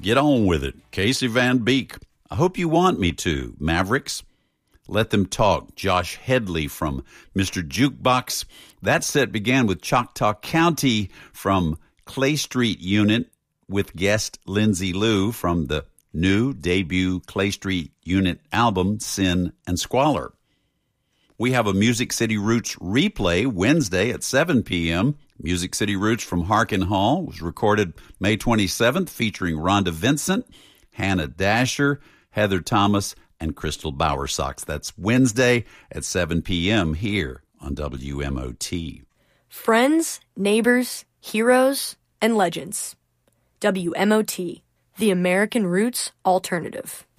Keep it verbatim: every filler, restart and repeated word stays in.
Get on with it. Casey Van Beek. I hope you want me to. Mavericks. Let Them Talk. Josh Headley from Mister Jukebox. That set began with Choctaw County from Clay Street Unit with guest Lindsay Lou from the new debut Clay Street Unit album, Sin and Squalor. We have a Music City Roots replay Wednesday at seven p.m. Music City Roots from Harkin Hall was recorded May twenty-seventh, featuring Rhonda Vincent, Hannah Dasher, Heather Thomas, and Crystal Bowersox. That's Wednesday at seven p.m. here on W M O T. Friends, neighbors, heroes, and legends. W M O T, the American Roots Alternative.